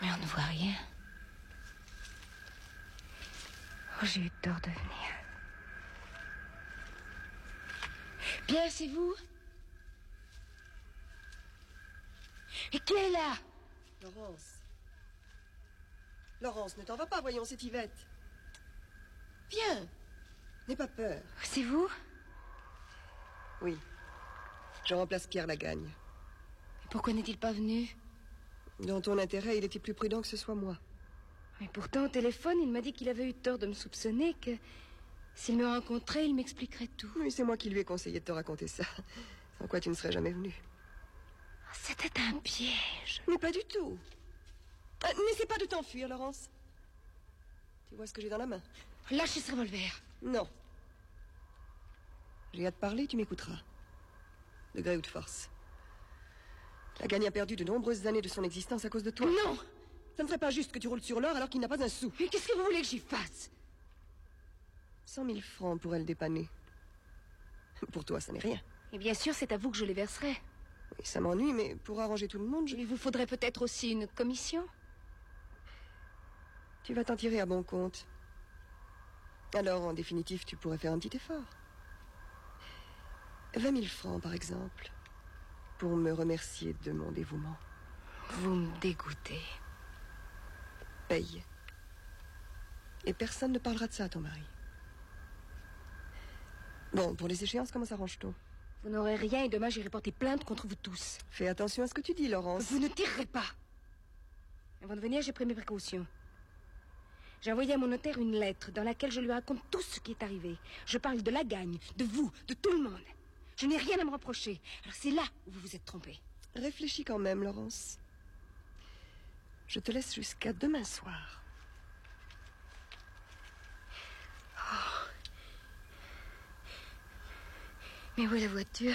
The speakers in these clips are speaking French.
Mais on ne voit rien. Oh, j'ai eu tort de venir. Pierre, c'est vous? Et qui est là? Laurence. Laurence, ne t'en vas pas, voyons, c'est Yvette. Viens. N'aie pas peur. C'est vous? Oui. Je remplace Pierre Lagagne. Et pourquoi n'est-il pas venu? Dans ton intérêt, il était plus prudent que ce soit moi. Mais pourtant, au téléphone, il m'a dit qu'il avait eu tort de me soupçonner, que s'il me rencontrait, il m'expliquerait tout. Oui, c'est moi qui lui ai conseillé de te raconter ça. Sans quoi tu ne serais jamais venu. C'était un piège. Mais pas du tout. N'essaie pas de t'enfuir, Laurence. Tu vois ce que j'ai dans la main? Lâchez ce revolver. Non. J'ai à te parler, tu m'écouteras. De gré ou de force. Lagagne a perdu de nombreuses années de son existence à cause de toi. Non! Ça ne serait pas juste que tu roules sur l'or alors qu'il n'a pas un sou. Mais qu'est-ce que vous voulez que j'y fasse? 100 000 francs pour le dépanner. Pour toi, ça n'est rien. Et bien sûr, c'est à vous que je les verserai. Oui, ça m'ennuie, mais pour arranger tout le monde, Il vous faudrait peut-être aussi une commission. Tu vas t'en tirer à bon compte. Alors, en définitive, tu pourrais faire un petit effort. 20 000 francs, par exemple, pour me remercier de mon dévouement. Vous me dégoûtez. Paye. Et personne ne parlera de ça à ton mari. Bon, pour les échéances, comment s'arrange-t-on? Vous n'aurez rien et demain j'irai porter plainte contre vous tous. Fais attention à ce que tu dis, Laurence. Vous ne tirerez pas. Avant de venir, j'ai pris mes précautions. J'ai envoyé à mon notaire une lettre dans laquelle je lui raconte tout ce qui est arrivé. Je parle de Lagagne, de vous, de tout le monde. Je n'ai rien à me reprocher. Alors c'est là où vous vous êtes trompé. Réfléchis quand même, Laurence. Je te laisse jusqu'à demain soir. Oh. Mais où est la voiture?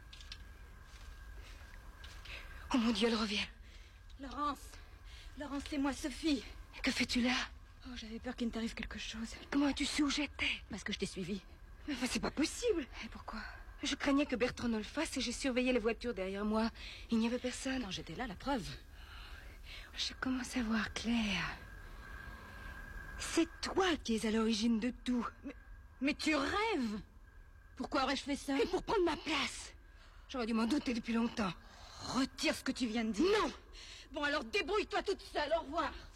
Oh mon Dieu, elle revient. Laurence, c'est moi, Sophie. Que fais-tu là? Oh, j'avais peur qu'il ne t'arrive quelque chose. Comment as-tu su où j'étais? Parce que je t'ai suivi. Mais c'est pas possible. Et pourquoi? Je craignais que Bertrand ne le fasse et j'ai surveillé les voitures derrière moi. Il n'y avait personne. Non, j'étais là, la preuve. Je commence à voir clair. C'est toi qui es à l'origine de tout. Mais tu rêves! Pourquoi aurais-je fait ça? Et pour prendre ma place. J'aurais dû m'en douter depuis longtemps. Retire ce que tu viens de dire. Non! Bon, alors débrouille-toi toute seule, au revoir.